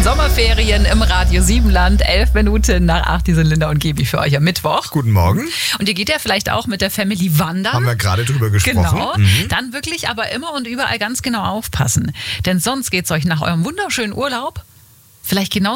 Sommerferien im Radio Siebenland. 11 Minuten nach 8. Die sind Linda und Gebi für euch am Mittwoch. Guten Morgen. Und ihr geht ja vielleicht auch mit der Family wandern. Haben wir gerade drüber gesprochen. Genau. Dann wirklich aber immer und überall ganz genau aufpassen. Denn sonst geht es euch nach eurem wunderschönen Urlaub vielleicht genau